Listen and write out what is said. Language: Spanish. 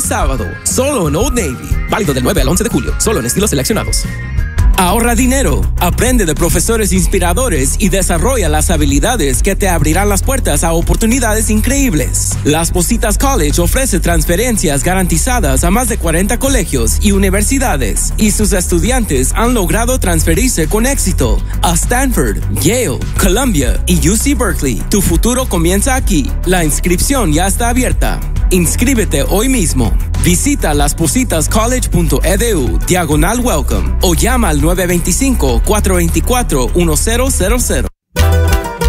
y sábado. Solo en Old Navy. Válido del 9 al 11 de julio. Solo en estilos seleccionados. Ahorra dinero, aprende de profesores inspiradores y desarrolla las habilidades que te abrirán las puertas a oportunidades increíbles. Las Positas College ofrece transferencias garantizadas a más de 40 colegios y universidades, y sus estudiantes han logrado transferirse con éxito a Stanford, Yale, Columbia y UC Berkeley. Tu futuro comienza aquí. La inscripción ya está abierta. Inscríbete hoy mismo. Visita laspositascollege.edu/welcome o llama al 925-424-1000.